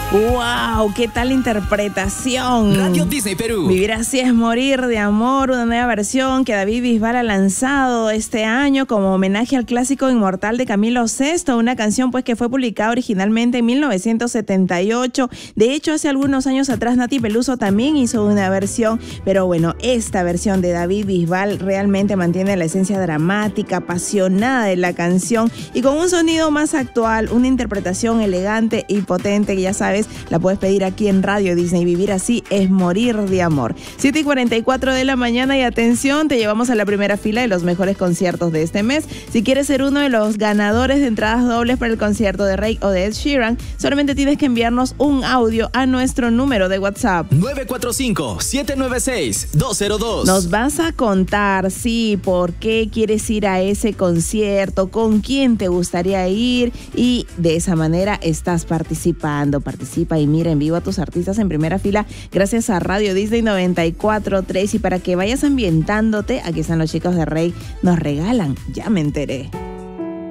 ¡Wow! ¡Qué tal interpretación! Radio Disney Perú. Vivir así es morir de amor, una nueva versión que David Bisbal ha lanzado este año como homenaje al clásico inmortal de Camilo VI, una canción pues que fue publicada originalmente en 1978. De hecho, hace algunos años atrás Nati Peluso también hizo una versión, pero bueno, esta versión de David Bisbal realmente mantiene la esencia dramática, apasionada de la canción y con un sonido más actual, una interpretación elegante y potente que ya sabes, la puedes pedir aquí en Radio Disney. Vivir así es morir de amor. 7:44 de la mañana y atención, te llevamos a la primera fila de los mejores conciertos de este mes. Si quieres ser uno de los ganadores de entradas dobles para el concierto de Rake o de Ed Sheeran, solamente tienes que enviarnos un audio a nuestro número de WhatsApp 945-796-202. Nos vas a contar, sí, por qué quieres ir a ese concierto, con quién te gustaría ir y de esa manera estás participando. Participa y mira en vivo a tus artistas en primera fila gracias a Radio Disney 94.3 y para que vayas ambientándote, aquí están los chicos de Rey, nos regalan, ya me enteré.